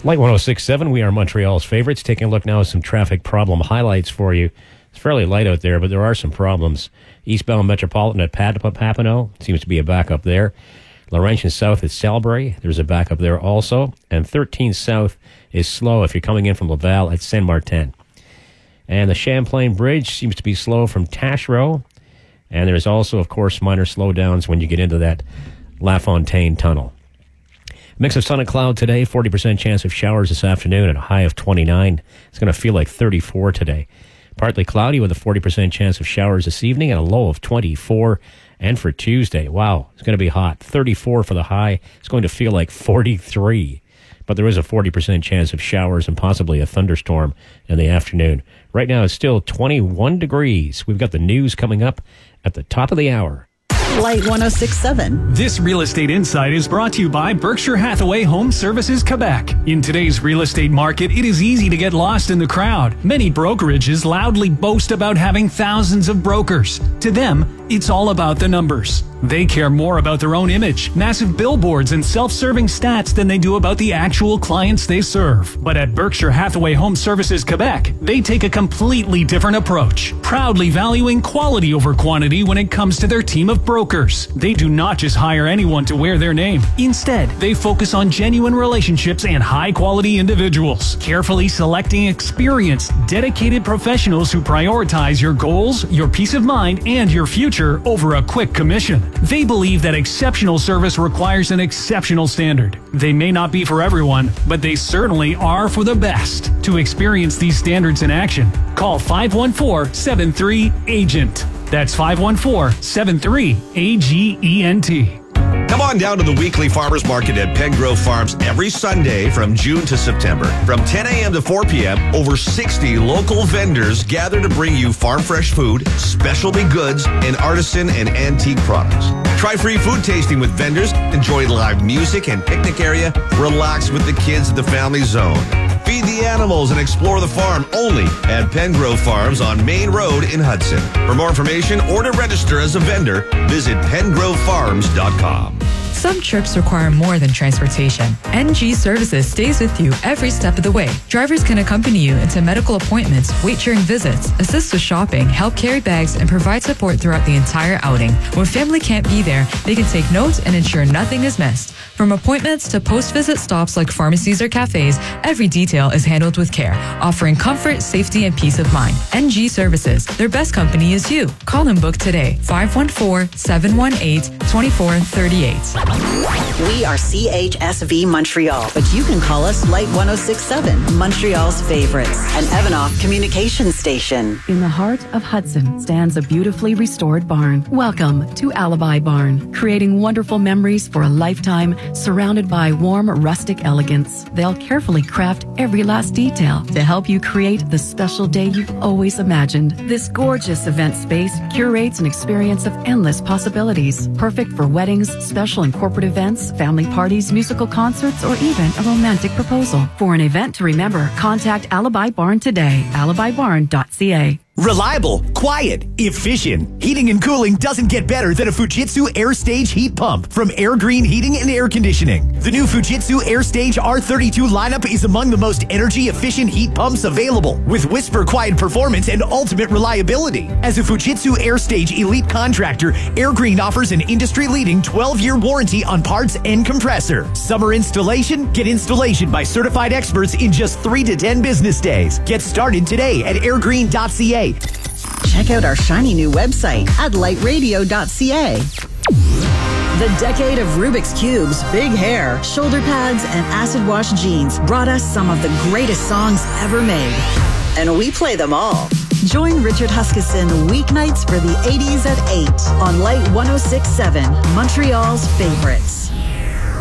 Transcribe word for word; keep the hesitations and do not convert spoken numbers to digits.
Light one oh six point seven, we are Montreal's favorites. Taking a look now at some traffic problem highlights for you. It's fairly light out there, but there are some problems. Eastbound Metropolitan at Papineau seems to be a backup there. Laurentian South at Salbury, there's a backup there also. And thirteen South is slow if you're coming in from Laval at Saint Martin. And the Champlain Bridge seems to be slow from Taschereau. And there's also, of course, minor slowdowns when you get into that La Fontaine Tunnel. Mix of sun and cloud today, forty percent chance of showers this afternoon and a high of twenty-nine. It's going to feel like thirty-four today. Partly cloudy with a forty percent chance of showers this evening and a low of twenty-four. And for Tuesday, wow, it's going to be hot. thirty-four for the high. It's going to feel like forty-three. But there is a forty percent chance of showers and possibly a thunderstorm in the afternoon. Right now it's still twenty-one degrees. We've got the news coming up at the top of the hour. Light one oh six point seven. This Real Estate Insight is brought to you by Berkshire Hathaway Home Services Quebec. In today's real estate market, it is easy to get lost in the crowd. Many brokerages loudly boast about having thousands of brokers. To them, it's all about the numbers. They care more about their own image, massive billboards, and self-serving stats than they do about the actual clients they serve. But at Berkshire Hathaway Home Services Quebec, they take a completely different approach, proudly valuing quality over quantity when it comes to their team of brokers. They do not just hire anyone to wear their name. Instead, they focus on genuine relationships and high-quality individuals, carefully selecting experienced, dedicated professionals who prioritize your goals, your peace of mind, and your future over a quick commission. They believe that exceptional service requires an exceptional standard. They may not be for everyone, but they certainly are for the best. To experience these standards in action, call five one four, seven three, A G E N T. That's five one four, seven three, A G E N T. Come on down to the weekly farmers market at Pengrove Farms every Sunday from June to September. From ten a.m. to four p.m., over sixty local vendors gather to bring you farm fresh food, specialty goods, and artisan and antique products. Try free food tasting with vendors, enjoy live music and picnic area, relax with the kids at the family zone. Feed the animals and explore the farm only at Pengrove Farms on Main Road in Hudson. For more information or to register as a vendor, visit pengrove farms dot com. Some trips require more than transportation. N G Services stays with you every step of the way. Drivers can accompany you into medical appointments, wait during visits, assist with shopping, help carry bags, and provide support throughout the entire outing. When family can't be there, they can take notes and ensure nothing is missed. From appointments to post-visit stops like pharmacies or cafes, every detail is handled with care, offering comfort, safety, and peace of mind. N G Services, their best company is you. Call and book today, five one four, seven one eight, two four three eight. We are C H S V Montreal, but you can call us Light one oh six point seven, Montreal's favorites, an Evanoff communication station. In the heart of Hudson stands a beautifully restored barn. Welcome to Alibi Barn, creating wonderful memories for a lifetime, surrounded by warm, rustic elegance. They'll carefully craft every last detail to help you create the special day you've always imagined. This gorgeous event space curates an experience of endless possibilities, perfect for weddings, special and corporate events, family parties, musical concerts, or even a romantic proposal. For an event to remember, contact Alibi Barn today, alibi barn dot c a. Reliable, quiet, efficient. Heating and cooling doesn't get better than a Fujitsu AirStage heat pump from Air Green Heating and Air Conditioning. The new Fujitsu AirStage R thirty-two lineup is among the most energy-efficient heat pumps available, with whisper quiet performance and ultimate reliability. As a Fujitsu AirStage elite contractor, Air Green offers an industry-leading twelve-year warranty on parts and compressor. Summer installation? Get installation by certified experts in just three to ten business days. Get started today at air green dot c a. Check out our shiny new website at light radio dot c a. The decade of Rubik's Cubes, big hair, shoulder pads, and acid wash jeans brought us some of the greatest songs ever made. And we play them all. Join Richard Huskisson weeknights for the eighties at eight on Light one oh six point seven, Montreal's favorites.